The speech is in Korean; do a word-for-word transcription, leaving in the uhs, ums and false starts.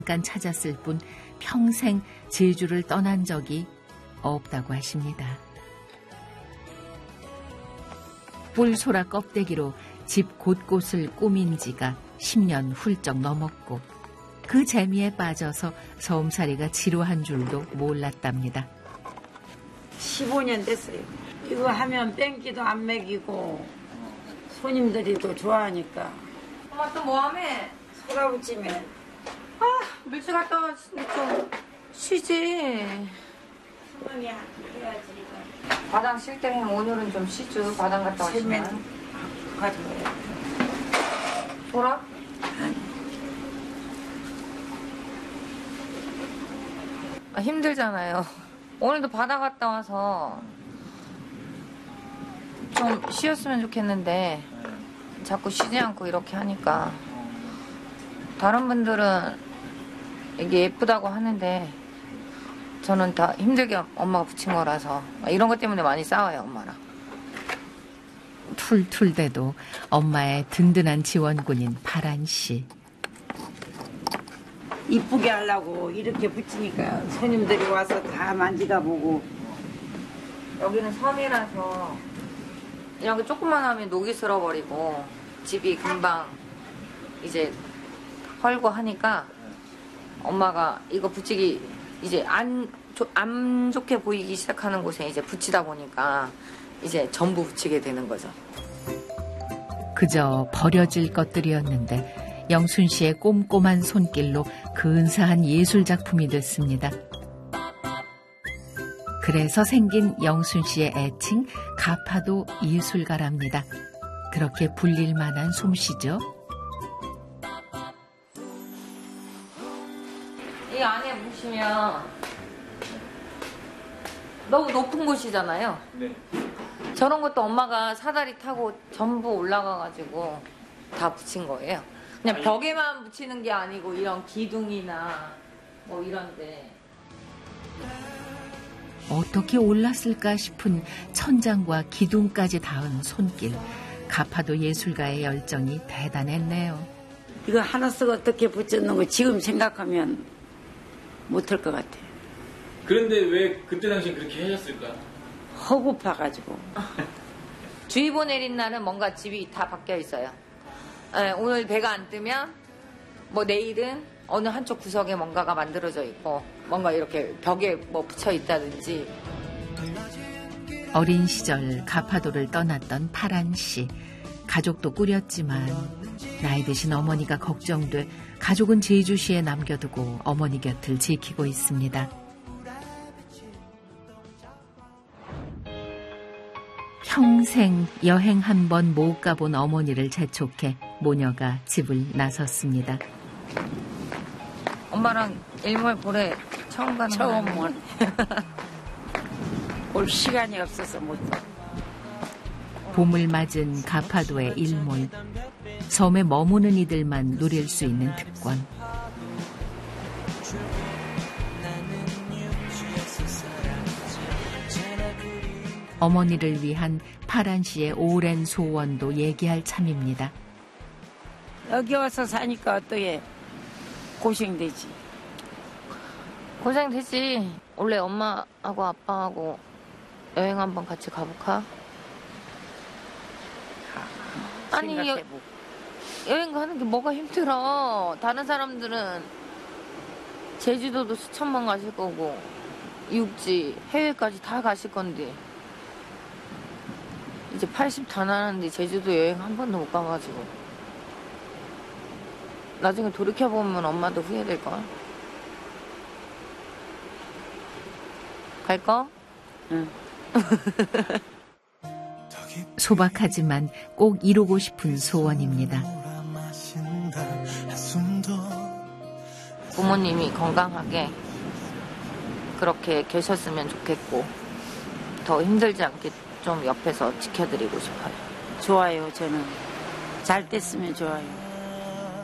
잠깐 찾았을 뿐 평생 제주를 떠난 적이 없다고 하십니다. 뿔소라 껍데기로 집 곳곳을 꾸민 지가 십 년 훌쩍 넘었고 그 재미에 빠져서 섬살이가 지루한 줄도 몰랐답니다. 십오 년 됐어요. 이거 하면 뺑기도 안 먹이고 손님들이 또 좋아하니까. 엄마 또 뭐하며? 소라부찜에. 아, 밀수 갔다 와. 좀 쉬지. 수건이 해야지 이거. 바닥 쉴 때는 오늘은 좀 쉬죠. 바닥 갔다 세면 왔으면. 가져와야 돌아? 아, 힘들잖아요. 오늘도 바다 갔다 와서 좀 쉬었으면 좋겠는데 자꾸 쉬지 않고 이렇게 하니까 다른 분들은 이게 예쁘다고 하는데 저는 다 힘들게 엄마가 붙인 거라서 이런 것 때문에 많이 싸워요, 엄마랑. 툴툴대도 엄마의 든든한 지원군인 파란 씨. 이쁘게 하려고 이렇게 붙이니까 손님들이 와서 다 만지다 보고. 여기는 섬이라서 이런 게 조금만 하면 녹이 슬어버리고 집이 금방 이제 헐고 하니까 엄마가 이거 붙이기 이제 안, 안 좋게 보이기 시작하는 곳에 이제 붙이다 보니까 이제 전부 붙이게 되는 거죠. 그저 버려질 것들이었는데 영순 씨의 꼼꼼한 손길로 근사한 예술작품이 됐습니다. 그래서 생긴 영순 씨의 애칭 가파도 예술가랍니다. 그렇게 불릴 만한 솜씨죠. 이 안에 보시면 너무 높은 곳이잖아요. 네. 저런 것도 엄마가 사다리 타고 전부 올라가가지고 다 붙인 거예요. 그냥 아니. 벽에만 붙이는 게 아니고 이런 기둥이나 뭐 이런데. 어떻게 올랐을까 싶은 천장과 기둥까지 닿은 손길. 가파도 예술가의 열정이 대단했네요. 이거 하나 쓰고 어떻게 붙였는 거 지금 생각하면 못할 것 같아요. 그런데 왜 그때 당시엔 그렇게 하셨을까? 허구파가지고. 주의보 내린 날은 뭔가 집이 다 바뀌어 있어요. 네, 오늘 배가 안 뜨면 뭐 내일은 어느 한쪽 구석에 뭔가가 만들어져 있고 뭔가 이렇게 벽에 뭐 붙여 있다든지. 어린 시절 가파도를 떠났던 파란 씨. 가족도 꾸렸지만 나이 드신 어머니가 걱정돼 가족은 제주시에 남겨두고 어머니 곁을 지키고 있습니다. 평생 여행 한 번 못 가본 어머니를 재촉해 모녀가 집을 나섰습니다. 엄마랑 일몰 보래 처음 가는 처음 거야. 온. 올 시간이 없어서 못 가. 봄을 맞은 가파도의 일몰. 섬에 머무는 이들만 누릴 수 있는 특권. 어머니를 위한 파란 씨의 오랜 소원도 얘기할 참입니다. 여기 와서 사니까 어떻게 고생되지. 고생되지. 원래 엄마하고 아빠하고 여행 한번 같이 가볼까? 아니 여, 생각해보고. 여행 가는 게 뭐가 힘들어. 다른 사람들은 제주도도 수천만 가실 거고 육지 해외까지 다 가실 건데 이제 팔십 다 나는데 제주도 여행 한 번도 못 가가지고 나중에 돌이켜보면 엄마도 후회될걸. 갈까? 응. 소박하지만 꼭 이루고 싶은 소원입니다. 부모님이 건강하게 그렇게 계셨으면 좋겠고 더 힘들지 않게 좀 옆에서 지켜드리고 싶어요. 좋아요, 저는. 잘 됐으면 좋아요.